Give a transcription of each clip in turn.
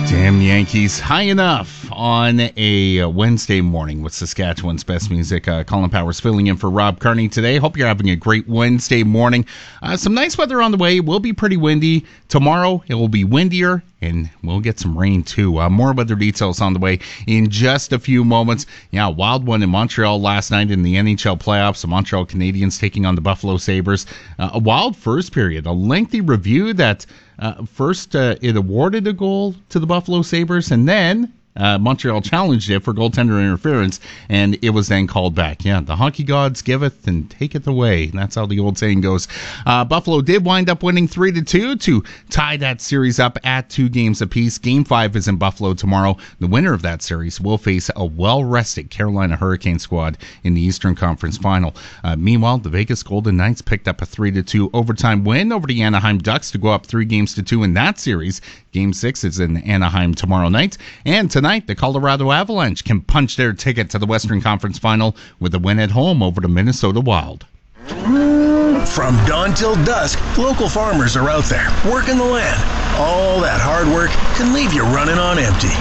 Damn Yankees, high enough on a Wednesday morning with Saskatchewan's best music. Colin Powers filling in for Rob Carney today. Hope you're having a great Wednesday morning. Some nice weather on the way. It will be pretty windy. Tomorrow it will be windier, and we'll get some rain too. More weather details on the way in just a few moments. Yeah, a wild one in Montreal last night in the NHL playoffs. The Montreal Canadiens taking on the Buffalo Sabres. A wild first period. A lengthy review that... First, it awarded a goal to the Buffalo Sabres, and then Montreal challenged it for goaltender interference, and it was then called back. Yeah, the hockey gods giveth and taketh away. That's how the old saying goes. Buffalo did wind up winning 3-2 to tie that series up at 2 games apiece. Game 5 is in Buffalo tomorrow. The winner of that series will face a well-rested Carolina Hurricane squad in the Eastern Conference Final. Meanwhile, the Vegas Golden Knights picked up a 3-2 overtime win over the Anaheim Ducks to go up 3-2 in that series. Game 6 is in Anaheim tomorrow night. And tonight, the Colorado Avalanche can punch their ticket to the Western Conference Final with a win at home over the Minnesota Wild. From dawn till dusk, local farmers are out there working the land. All that hard work can leave you running on empty.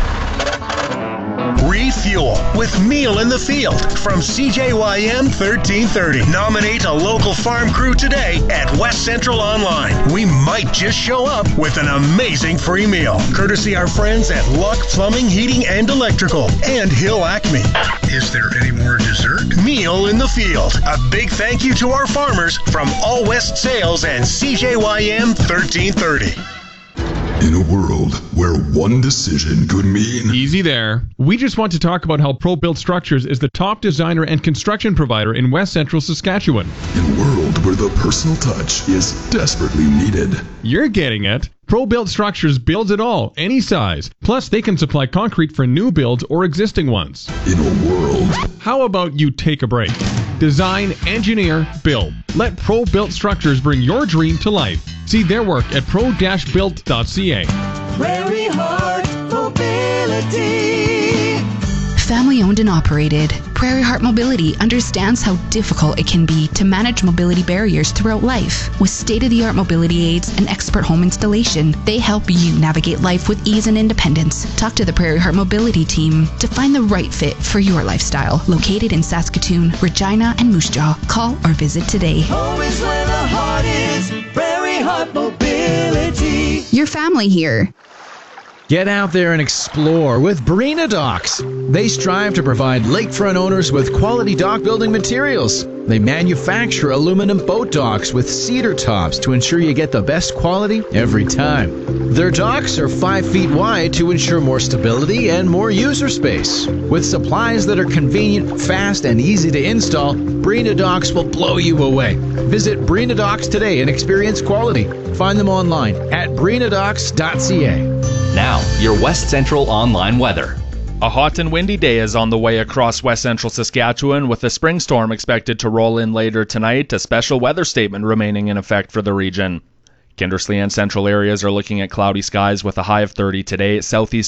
Refuel with Meal in the Field from CJYM 1330. Nominate a local farm crew today at West Central Online. We might just show up with an amazing free meal, courtesy our friends at Luck Plumbing, Heating, and Electrical and Hill Acme. Is there any more dessert? Meal in the Field. A big thank you to our farmers from All West Sales and CJYM 1330. In a world where one decision could mean... Easy there. We just want to talk about how Pro-Built Structures is the top designer and construction provider in West Central Saskatchewan. In a world where the personal touch is desperately needed. You're getting it. Pro-Built Structures builds it all, any size. Plus, they can supply concrete for new builds or existing ones. In a world... How about you take a break? Design, engineer, build. Let Pro-Built Structures bring your dream to life. See their work at pro-built.ca. Prairie Heart Mobility. Family owned and operated, Prairie Heart Mobility understands how difficult it can be to manage mobility barriers throughout life. With state-of-the-art mobility aids and expert home installation, they help you navigate life with ease and independence. Talk to the Prairie Heart Mobility team to find the right fit for your lifestyle. Located in Saskatoon, Regina, and Moose Jaw. Call or visit today. Home is where the heart is. Prairie Heart Mobility. Your family here. Get out there and explore with Breena Docks. They strive to provide lakefront owners with quality dock building materials. They manufacture aluminum boat docks with cedar tops to ensure you get the best quality every time. Their docks are 5 feet wide to ensure more stability and more user space. With supplies that are convenient, fast, and easy to install, Breena Docks will blow you away. Visit Breena Docks today and experience quality. Find them online at breenadocks.ca. Now, your West Central Online weather. A hot and windy day is on the way across West Central Saskatchewan, with a spring storm expected to roll in later tonight, a special weather statement remaining in effect for the region. Kindersley and central areas are looking at cloudy skies with a high of 30 today. Southeast